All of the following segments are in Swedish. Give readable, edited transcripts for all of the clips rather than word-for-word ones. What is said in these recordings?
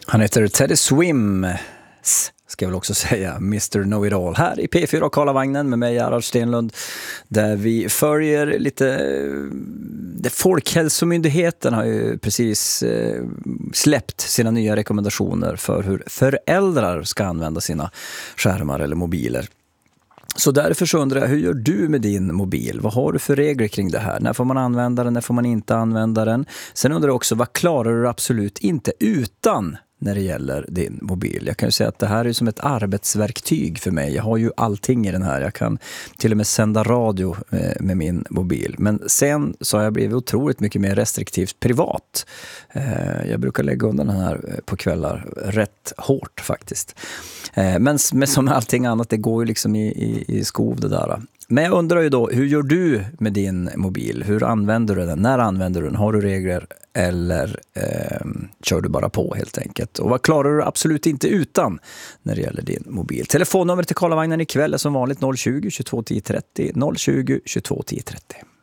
Han heter Teddy Swims, ska jag väl också säga, Mr. Know-It-All här i P4 och Karlavagnen med mig, Gerhard Stenlund, där vi följer lite. Folkhälsomyndigheten har ju precis släppt sina nya rekommendationer för hur föräldrar ska använda sina skärmar eller mobiler. Så därför så undrar jag, hur gör du med din mobil? Vad har du för regler kring det här? När får man använda den? När får man inte använda den? Sen undrar jag också, vad klarar du absolut inte utan när det gäller din mobil? Jag kan ju säga att det här är som ett arbetsverktyg för mig. Jag har ju allting i den här. Jag kan till och med sända radio med min mobil. Men sen så har jag blivit otroligt mycket mer restriktivt privat. Jag brukar lägga undan den här på kvällar rätt hårt faktiskt. Men som allting annat, det går ju liksom i skov det där. Men jag undrar ju då, hur gör du med din mobil? Hur använder du den? När använder du den? Har du regler eller kör du bara på helt enkelt? Och vad klarar du absolut inte utan när det gäller din mobil? Telefonnumret till Karlavagnen ikväll är som vanligt 020 22 10 30. 020 22 10 30.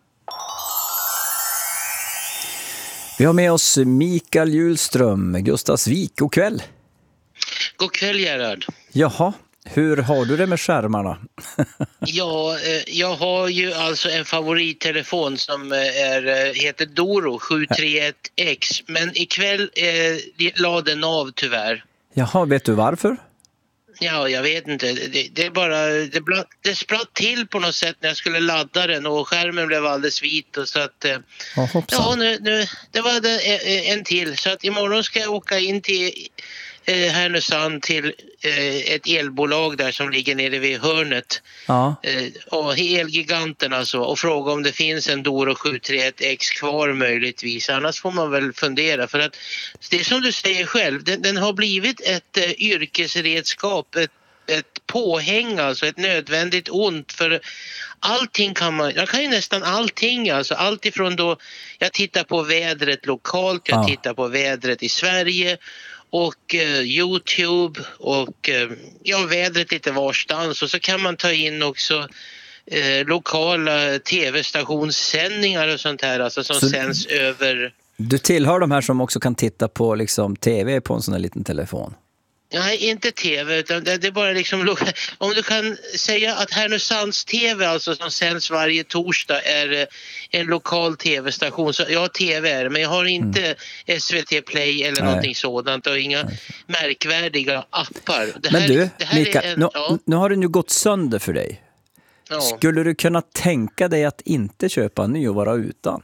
Vi har med oss Mikael Hjulström, Gustavsvik. God kväll. God kväll, Gerhard. Jaha. Hur har du det med skärmarna? Ja, jag har ju alltså en favorittelefon som heter Doro 731X. Men ikväll lade den av tyvärr. Jaha, vet du varför? Ja, jag vet inte. Det är bara det spratt till på något sätt när jag skulle ladda den och skärmen blev alldeles vit och så att ja, nu det var en till så att imorgon ska jag åka in till Härnösand till ett elbolag där som ligger nere vid hörnet. Ja. Och Elgiganten alltså, och fråga om det finns en Doro 731X kvar möjligtvis. Annars får man väl fundera, för att det är som du säger själv, den har blivit ett yrkesredskap, ett påhäng, alltså ett nödvändigt ont, för allting jag kan ju nästan allting, alltså allt ifrån då jag tittar på vädret lokalt, jag tittar på vädret i Sverige och YouTube och vädret lite varstans, och så kan man ta in också lokala tv-stationssändningar och sånt här, alltså som sänds över. Du tillhör de här som också kan titta på liksom tv på en sån här liten telefon? Nej, inte tv, utan det är bara liksom, om du kan säga att Härnösands TV, alltså som sänds varje torsdag, är en lokal tv-station. Så jag har tv, men jag har inte SVT Play eller någonting sådant, och inga märkvärdiga appar. Men du, Mikael, nu har det nu gått sönder för dig. Ja. Skulle du kunna tänka dig att inte köpa en ny och vara utan?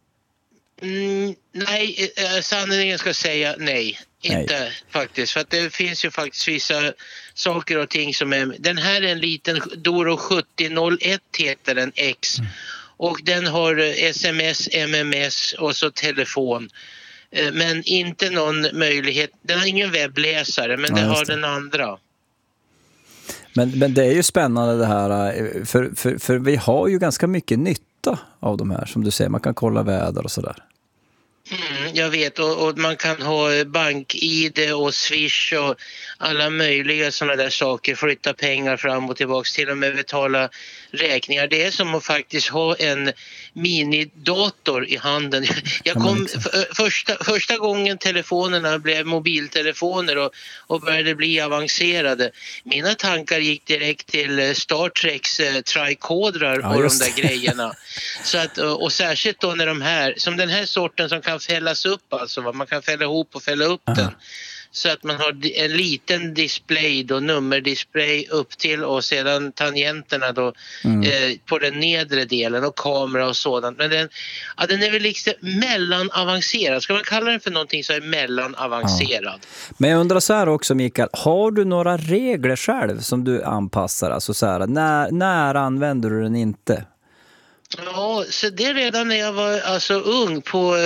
Nej, sanningen ska säga nej. Inte faktiskt, för att det finns ju faktiskt vissa saker och ting som är. Den här är en liten Doro 7001 heter den X. Och den har SMS, MMS och så telefon. Men inte någon möjlighet, den har ingen webbläsare, men det har den andra. Men det är ju spännande det här, för vi har ju ganska mycket nytta av de här, som du säger, man kan kolla väder och sådär. Jag vet, och man kan ha bank-ID och Swish och alla möjliga sådana där saker, flytta pengar fram och tillbaka, till och med betala räkningar. Det är som att faktiskt ha en minidator i handen. Jag kom första gången telefonerna blev mobiltelefoner och började bli avancerade. Mina tankar gick direkt till Star Treks trikodrar och de där grejerna. Så att, och särskilt då när de här, som den här sorten som kan fällas upp, alltså man kan fälla ihop och fälla upp den. Så att man har en liten display då, nummerdisplay upp till, och sedan tangenterna då på den nedre delen och kamera och sådant. Men den är väl liksom mellanavancerad. Ska man kalla den för någonting så är mellanavancerad. Men jag undrar så här också, Mikael, har du några regler själv som du anpassar? Alltså så här, när använder du den inte? Ja, så det redan när jag var alltså ung på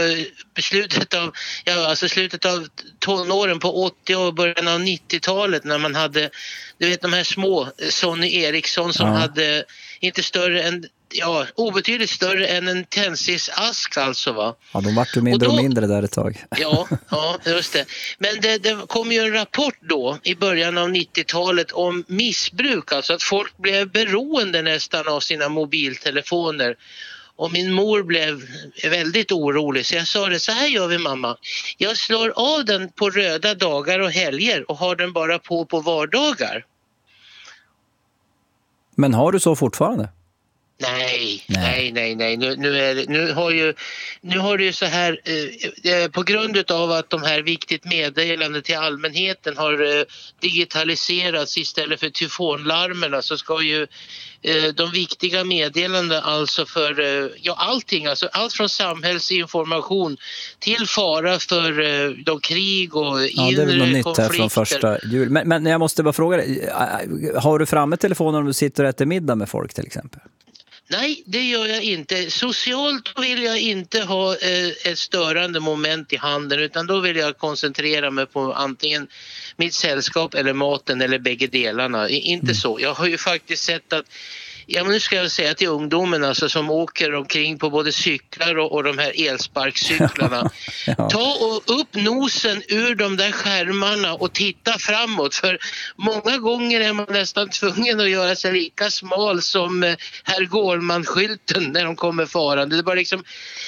slutet av tonåren på 80 och början av 90-talet, när man hade, du vet, de här små Sony Ericsson som hade inte större än, obetydligt större än en tennisask alltså, va? Ja, de vart ju mindre och mindre där ett tag. Ja, just det. Men det kom ju en rapport då i början av 90-talet om missbruk, alltså att folk blev beroende nästan av sina mobiltelefoner. Och min mor blev väldigt orolig, så jag sa det: så här gör vi mamma. Jag slår av den på röda dagar och helger och har den bara på vardagar. Men har du så fortfarande? Nej. Nu har det ju så här, på grund av att de här viktigt meddelande till allmänheten har digitaliserats istället för telefonlarmerna, så ska ju de viktiga meddelanden, alltså för allting, alltså allt från samhällsinformation till fara för de krig och inre det är väl något nytt konflikter. här från första jul. Men jag måste bara fråga dig, har du framme telefonen om du sitter och äter middag med folk till exempel? Nej, det gör jag inte. Socialt vill jag inte ha ett störande moment i handen, utan då vill jag koncentrera mig på antingen mitt sällskap eller maten eller bägge delarna. Inte så. Jag har ju faktiskt sett att, nu ska jag säga till ungdomen alltså, som åker omkring på både cyklar och de här elsparkcyklarna. Ja. Ta och upp nosen ur de där skärmarna och titta framåt. För många gånger är man nästan tvungen att göra sig lika smal som herr Gårman-skylten när de kommer farande. Det är bara liksom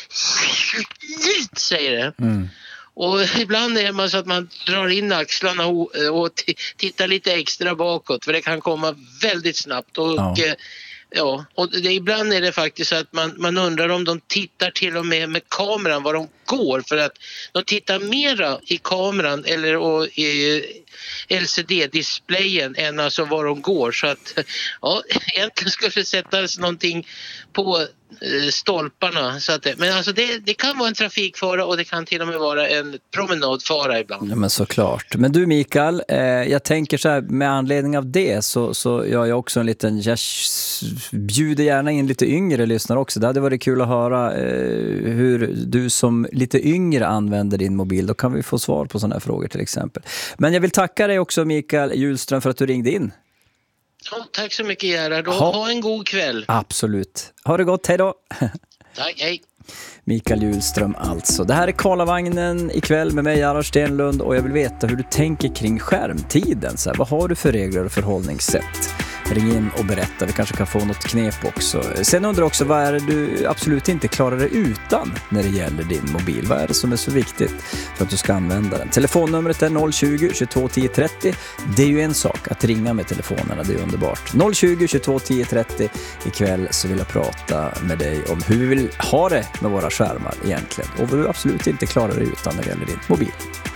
säger det. Och ibland är man så att man drar in axlarna och tittar lite extra bakåt, för det kan komma väldigt snabbt. Och ibland är det faktiskt så att man undrar om de tittar till och med kameran var de går, för att de tittar mera i kameran eller i LCD-displayen än alltså var de går. Så att egentligen skulle det sättas någonting på stolparna. Så att men alltså det kan vara en trafikfara och det kan till och med vara en promenadfara ibland. Ja, men såklart. Men du Mikael, jag tänker så här, med anledning av det så gör jag också jag bjuder gärna in lite yngre lyssnare också. Det hade varit kul att höra hur du som lite yngre använder din mobil. Då kan vi få svar på sådana här frågor till exempel. Men jag vill tacka dig också Mikael Hjulström för att du ringde in. Ja, tack så mycket Gerhard. Ha en god kväll. Absolut. Ha det gott, hej då. Tack, hej. Mikael Hjulström alltså. Det här är Karlavagnen ikväll med mig, Gerhard Stenlund, och jag vill veta hur du tänker kring skärmtiden. Så här, vad har du för regler och förhållningssätt? Ring in och berätta, vi kanske kan få något knep också. Sen undrar också, vad är det du absolut inte klarar dig utan när det gäller din mobil? Vad är det som är så viktigt för att du ska använda den? Telefonnumret är 020 22 10 30. Det är ju en sak att ringa med telefonerna, det är underbart. 020 22 10 30. Ikväll så vill jag prata med dig om hur vi vill ha det med våra skärmar egentligen. Och vad du absolut inte klarar dig utan när det gäller din mobil.